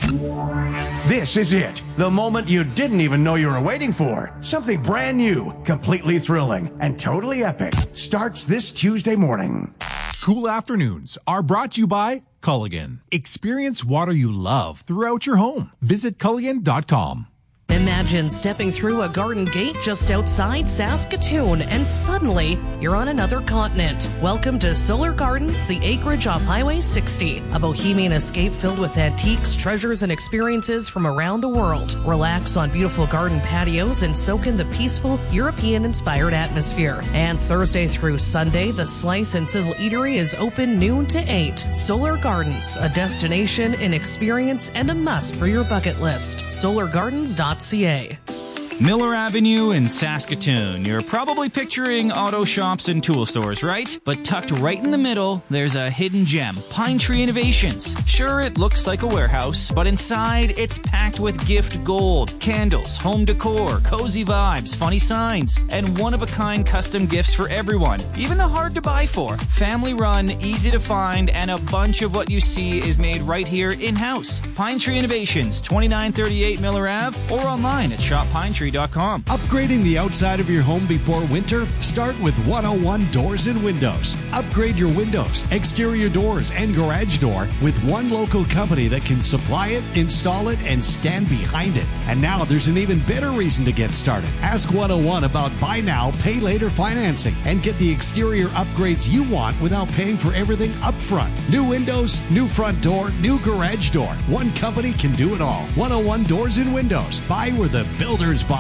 This is it. The moment you didn't even know you were waiting for. Something brand new, completely thrilling, and totally epic. Starts this Tuesday morning. Cool afternoons are brought to you by Culligan. Experience water you love throughout your home. Visit Culligan.com. Imagine stepping through a garden gate just outside Saskatoon and suddenly you're on another continent. Welcome to Solar Gardens, the acreage off Highway 60. A bohemian escape filled with antiques, treasures, and experiences from around the world. Relax on beautiful garden patios and soak in the peaceful, European-inspired atmosphere. And Thursday through Sunday, the Slice and Sizzle Eatery is open noon to 8. Solar Gardens, a destination, an experience, and a must for your bucket list. SolarGardens.ca. Miller Avenue in Saskatoon. You're probably picturing auto shops and tool stores, right? But tucked right in the middle, there's a hidden gem, Pine Tree Innovations. Sure, it looks like a warehouse, but inside it's packed with gift gold, candles, home decor, cozy vibes, funny signs, and one-of-a-kind custom gifts for everyone, even the hard to buy for. Family run, easy to find, and a bunch of what you see is made right here in-house. Pine Tree Innovations, 2938 Miller Ave, or online at shoppinetree.com. Upgrading the outside of your home before winter? Start with 101 Doors and Windows. Upgrade your windows, exterior doors, and garage door with one local company that can supply it, install it, and stand behind it. And now there's an even better reason to get started. Ask 101 about buy now, pay later financing and get the exterior upgrades you want without paying for everything up front. New windows, new front door, new garage door. One company can do it all. 101 Doors and Windows. Buy where the builders buy.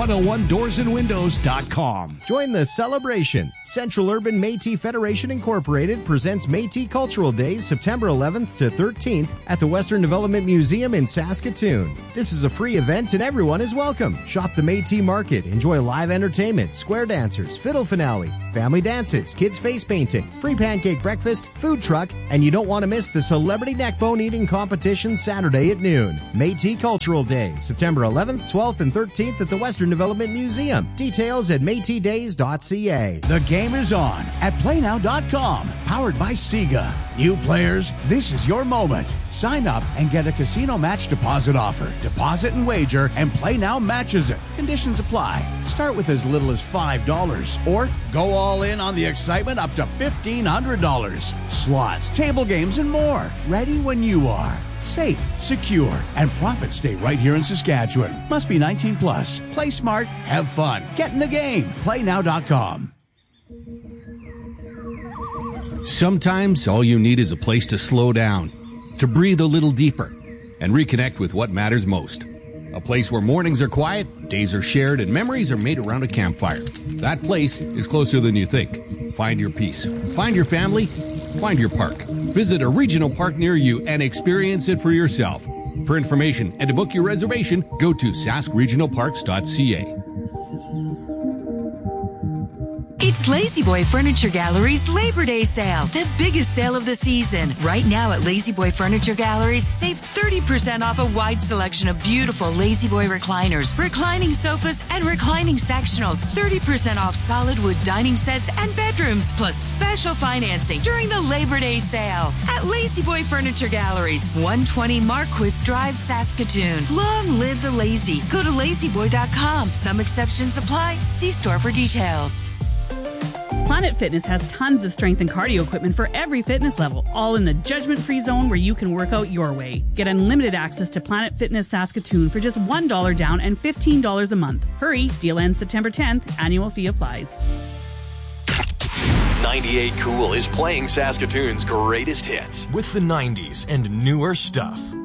101doorsandwindows.com. Join the celebration. Central Urban Métis Federation Incorporated presents Métis Cultural Days September 11th to 13th at the Western Development Museum in Saskatoon. This is a free event and everyone is welcome. Shop the Métis Market, enjoy live entertainment, square dancers, fiddle finale, family dances, kids face painting, free pancake breakfast, food truck, and you don't want to miss the celebrity neckbone eating competition Saturday at noon. Métis Cultural Days September 11th, 12th, and 13th at the Western Development Museum. Details at métisdays.ca. The game is on at playnow.com. Powered by Sega. New players, this is your moment. Sign up and get a casino match deposit offer. Deposit and wager, and Play Now matches it. Conditions apply. Start with as little as $5 or go all in on the excitement up to $1,500. Slots, table games, and more. Ready when you are. Safe, secure, and profits stay right here in Saskatchewan. Must be 19 plus. Play smart, have fun. Get in the game. PlayNow.com. Sometimes all you need is a place to slow down, to breathe a little deeper, and reconnect with what matters most. A place where mornings are quiet, days are shared, and memories are made around a campfire. That place is closer than you think. Find your peace. Find your family. Find your park. Visit a regional park near you and experience it for yourself. For information and to book your reservation, go to saskregionalparks.ca. It's Lazy Boy Furniture Gallery's Labor Day sale, the biggest sale of the season. Right now at Lazy Boy Furniture Galleries, save 30% off a wide selection of beautiful Lazy Boy recliners, reclining sofas, and reclining sectionals. 30% off solid wood dining sets and bedrooms, plus special financing during the Labor Day sale at Lazy Boy Furniture Galleries, 120 Marquis Drive, Saskatoon. Long live the lazy. Go to lazyboy.com. Some exceptions apply. See store for details. Planet Fitness has tons of strength and cardio equipment for every fitness level, all in the judgment-free zone where you can work out your way. Get unlimited access to Planet Fitness Saskatoon for just $1 down and $15 a month. Hurry, deal ends September 10th. Annual fee applies. 98 Cool is playing Saskatoon's greatest hits with the 90s and newer stuff.